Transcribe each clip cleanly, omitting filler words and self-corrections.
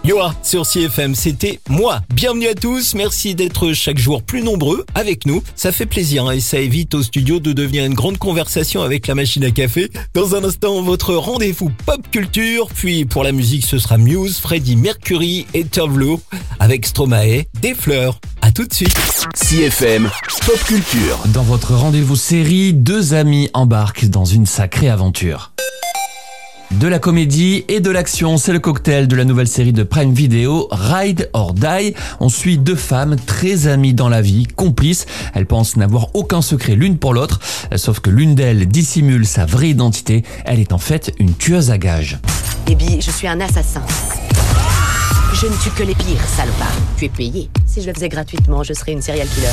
Yoa sur CFM, c'était moi. Bienvenue à tous, merci d'être chaque jour plus nombreux avec nous. Ça fait plaisir et ça évite au studio de devenir une grande conversation avec la machine à café. Dans un instant, votre rendez-vous pop culture. Puis pour la musique, ce sera Muse, Freddie Mercury et Tovlo avec Stromae, des fleurs. À tout de suite. CFM Pop Culture. Dans votre rendez-vous série, deux amis embarquent dans une sacrée aventure. De la comédie et de l'action, c'est le cocktail de la nouvelle série de Prime Video, Ride or Die. On suit deux femmes très amies dans la vie, complices. Elles pensent n'avoir aucun secret l'une pour l'autre, sauf que l'une d'elles dissimule sa vraie identité. Elle est en fait une tueuse à gages. Baby, je suis un assassin. Je ne tue que les pires, salopard. Tu es payé. Si je le faisais gratuitement, je serais une serial killer.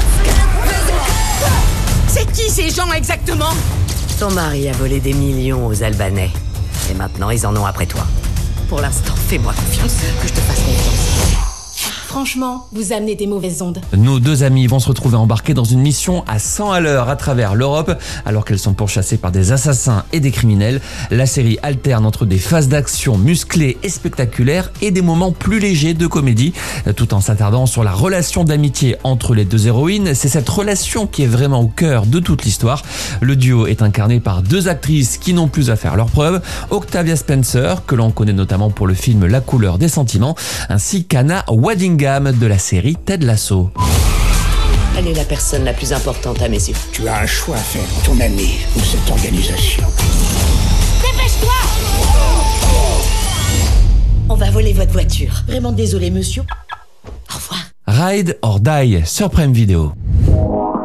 C'est qui ces gens exactement? Ton mari a volé des millions aux Albanais. Et maintenant, ils en ont après toi. Pour l'instant, fais-moi confiance, que je te fasse confiance. Franchement, vous amenez des mauvaises ondes. Nos deux amies vont se retrouver embarquées dans une mission à 100 à l'heure à travers l'Europe, alors qu'elles sont pourchassées par des assassins et des criminels. La série alterne entre des phases d'action musclées et spectaculaires et des moments plus légers de comédie, tout en s'attardant sur la relation d'amitié entre les deux héroïnes. C'est cette relation qui est vraiment au cœur de toute l'histoire. Le duo est incarné par deux actrices qui n'ont plus à faire leurs preuves, Octavia Spencer, que l'on connaît notamment pour le film La couleur des sentiments, ainsi qu'Anna Waddingham de la série Ted Lasso. Elle est la personne la plus importante à mes yeux. Tu as un choix à faire, ton ami ou cette organisation. Dépêche-toi! On va voler votre voiture. Vraiment désolé, monsieur. Au revoir. Ride or Die sur Prime Video.